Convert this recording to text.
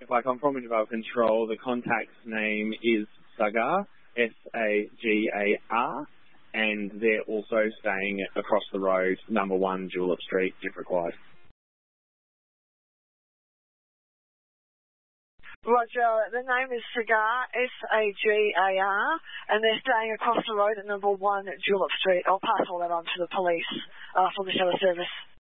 If I come from Interval Control, the contact's name is Sagar, S-A-G-A-R, and they're also staying across the road, number 1 Julep Street, if required. Roger, the name is Sagar, S-A-G-A-R, and they're staying across the road at number 1 Julep Street. I'll pass all that on to the police for the show service.